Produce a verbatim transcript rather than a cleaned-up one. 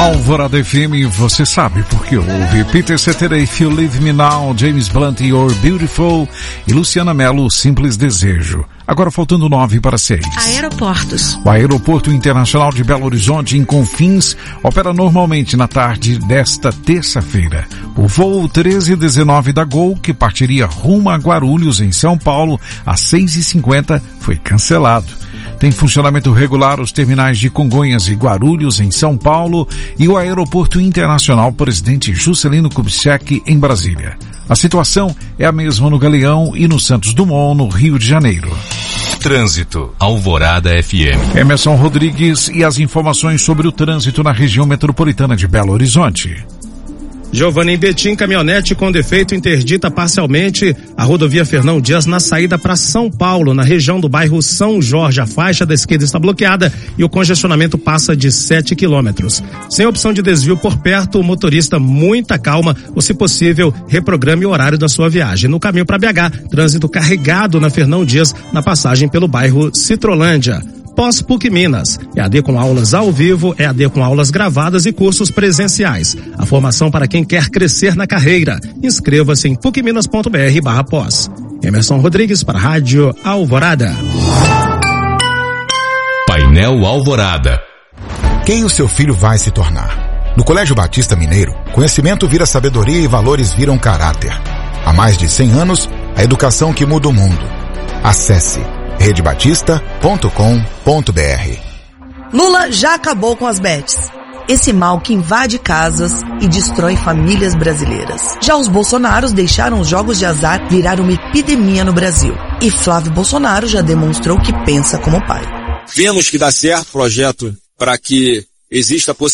Alvorada F M, você sabe porque ouve. Peter Cetera, If You Leave Me Now, James Blunt, You're Beautiful e Luciana Mello, Simples Desejo. Agora faltando nove para seis. Aeroportos. O Aeroporto Internacional de Belo Horizonte, em Confins, opera normalmente na tarde desta terça-feira. O voo treze dezenove da Gol, que partiria rumo a Guarulhos, em São Paulo, às seis e cinquenta, foi cancelado. Tem funcionamento regular os terminais de Congonhas e Guarulhos, em São Paulo, e o Aeroporto Internacional Presidente Juscelino Kubitschek, em Brasília. A situação é a mesma no Galeão e no Santos Dumont, no Rio de Janeiro. Trânsito, Alvorada F M. Emerson Rodrigues e as informações sobre o trânsito na região metropolitana de Belo Horizonte. Giovanni, em Betim, caminhonete com defeito interdita parcialmente a rodovia Fernão Dias na saída para São Paulo, na região do bairro São Jorge. A faixa da esquerda está bloqueada e o congestionamento passa de sete quilômetros. Sem opção de desvio por perto, o motorista, muita calma, ou se possível, reprograme o horário da sua viagem. No caminho para B H, trânsito carregado na Fernão Dias, na passagem pelo bairro Citrolândia. Pós-P U C Minas, E A D com aulas ao vivo, E A D com aulas gravadas e cursos presenciais. A formação para quem quer crescer na carreira. Inscreva-se em pucminas ponto br barra pós. Emerson Rodrigues para a Rádio Alvorada. Painel Alvorada. Quem o seu filho vai se tornar? No Colégio Batista Mineiro, conhecimento vira sabedoria e valores viram caráter. Há mais de cem anos, a educação que muda o mundo. Acesse rede batista ponto com ponto br. Lula já acabou com as bets. Esse mal que invade casas e destrói famílias brasileiras. Já os bolsonaros deixaram os jogos de azar virar uma epidemia no Brasil. E Flávio Bolsonaro já demonstrou que pensa como pai. Vemos que dá certo o projeto para que exista a possibilidade